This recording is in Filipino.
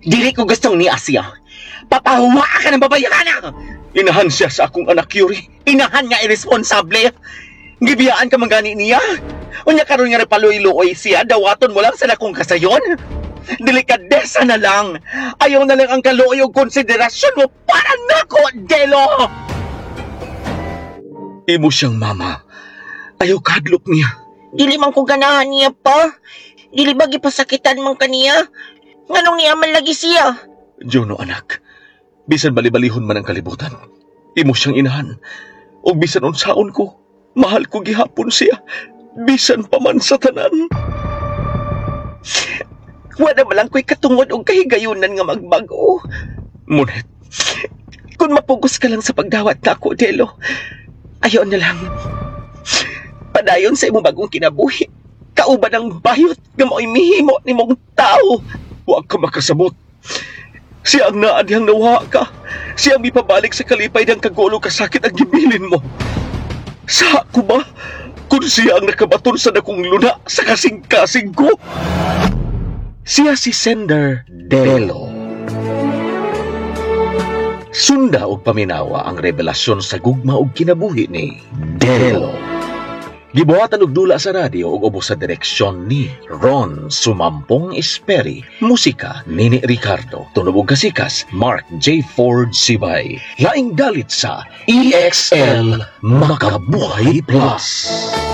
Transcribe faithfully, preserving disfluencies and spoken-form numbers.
Dili ko gustong ni Asia. Papahuwa ka ng babayana! Inahan siya sa akong anak, Yuri. Inahan nga irresponsable. Gibiyaan ka manggani niya. Unya karon nga repaluy-luoy siya, dawaton mo lang sa lakong kasayon. Delikadesa na lang. Ayaw na lang ang kaluoy o konsiderasyon mo para nako, Delo! Imo siyang mama. Ayaw kadlok niya. Dili man ko ganahan niya pa. Dili ba gipasakitan man kaniya? Nganong niya man lagi siya? Jono, anak. Bisan balibalihon man ang kalibutan. Imo siyang inahan. O bisan unsaon ko, mahal ko gihapon siya. Bisan pa man sa tanan. Wala ba lang ko'y katungod o kahigayunan nga magbago. Ngunit, kung mapugos ka lang sa pagdawat na ako, Delo, ayaw na lang. Padayon sa imong bagong kinabuhi. Kauban ang bayot nga mo'y mihimo ni mong tao. Huwag ka makasabot. Siya ang naadihang nawa ka. Siya ang mipabalik sa kalipay ng kagulo kasakit ang gibilin mo. Sa ako ba? Kung siya ang nakabaton sa dakong luna sa kasing-kasing ko. Siya si Sender Delo. Sunda og paminawa ang revelasyon sa gugma og kinabuhi ni Delo. Gibuhatan og dula sa radyo ug ubos sa direksyon ni Ron Sumampong Esperi. Musika Nini Ricardo. Tunog ug kasikas Mark J. Ford Sibay. Laing dalit sa E X L Makabuhay Plus.